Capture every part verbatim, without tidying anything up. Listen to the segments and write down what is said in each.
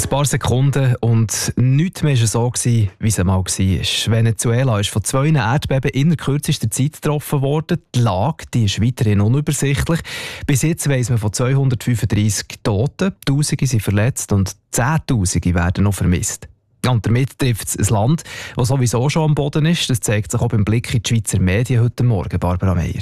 Ein paar Sekunden und nichts mehr war so, wie es einmal war. Venezuela ist von zwei Erdbeben in kürzester Zeit getroffen worden. Die Lage die ist weiterhin unübersichtlich. Bis jetzt weiss man von zweihundertfünfunddreissig Toten, Tausende sind verletzt und Zehntausende werden noch vermisst. Und damit trifft es ein Land, das sowieso schon am Boden ist. Das zeigt sich auch beim Blick in die Schweizer Medien heute Morgen, Barbara Meier.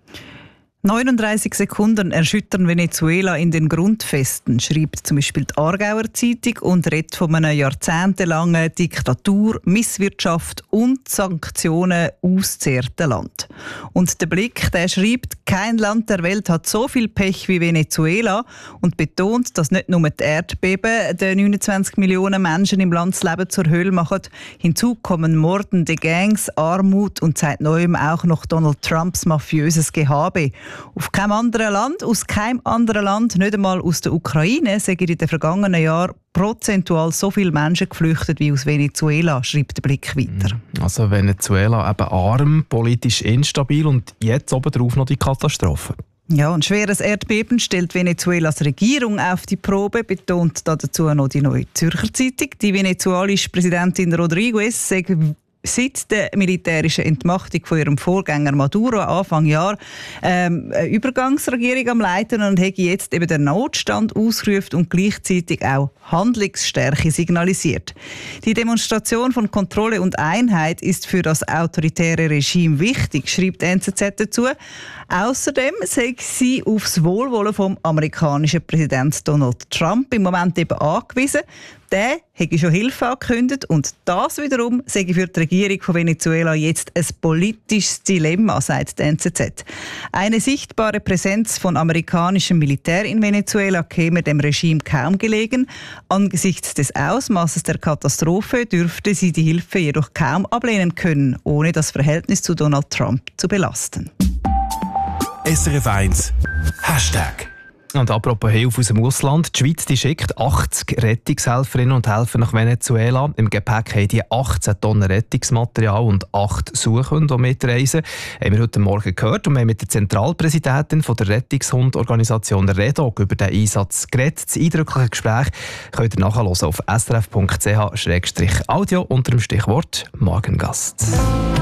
neununddreißig Sekunden erschüttern Venezuela in den Grundfesten, schreibt zum Beispiel die Aargauer Zeitung und redet von einer jahrzehntelangen Diktatur, Misswirtschaft und Sanktionen ausgezehrten Land. Und der Blick, der schreibt, kein Land der Welt hat so viel Pech wie Venezuela und betont, dass nicht nur die Erdbeben den neunundzwanzig Millionen Menschen im Land das Leben zur Hölle machen. Hinzu kommen mordende Gangs, Armut und seit neuem auch noch Donald Trumps mafiöses Gehabe. Auf keinem anderen Land, aus keinem anderen Land, nicht einmal aus der Ukraine, sind in den vergangenen Jahren prozentual so viele Menschen geflüchtet wie aus Venezuela, schreibt der Blick weiter. Also Venezuela eben arm, politisch instabil und jetzt obendrauf noch die Katastrophe. Ja, ein schweres Erdbeben stellt Venezuelas Regierung auf die Probe, betont dazu noch die Neue Zürcher Zeitung. Die venezuelische Präsidentin Rodriguez sagt, seit der militärischen Entmachtung von ihrem Vorgänger Maduro Anfang Jahr ähm, eine Übergangsregierung am Leiten und hat jetzt eben den Notstand ausgerufen und gleichzeitig auch Handlungsstärke signalisiert. Die Demonstration von Kontrolle und Einheit ist für das autoritäre Regime wichtig, schreibt die N Z Z dazu. Außerdem sei sie aufs Wohlwollen vom amerikanischen Präsidenten Donald Trump im Moment eben angewiesen. Der hätte schon Hilfe angekündigt und das wiederum sei für die Regierung von Venezuela jetzt ein politisches Dilemma, sagt die N Z Z. Eine sichtbare Präsenz von amerikanischem Militär in Venezuela käme dem Regime kaum gelegen. Angesichts des Ausmaßes der Katastrophe dürfte sie die Hilfe jedoch kaum ablehnen können, ohne das Verhältnis zu Donald Trump zu belasten. S R F eins Hashtag. Und apropos Hilfe aus dem Ausland, die Schweiz die schickt achtzig Rettungshelferinnen und Helfer nach Venezuela. Im Gepäck haben die achtzehn Tonnen Rettungsmaterial und acht Suchhunde, die mitreisen. Haben wir heute Morgen gehört und wir haben mit der Zentralpräsidentin von der Rettungshundorganisation REDOG über den Einsatz geredet. Das eindrückliche Gespräch könnt ihr nachhören auf s r f punkt c h slash audio unter dem Stichwort Morgengast.